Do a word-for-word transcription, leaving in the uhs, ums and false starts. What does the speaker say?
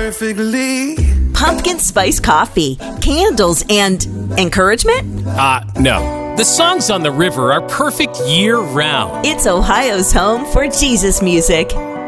perfectly. Pumpkin spice coffee, candles, and encouragement? Uh, no. The songs on the river are perfect year-round. It's Ohio's home for Jesus music.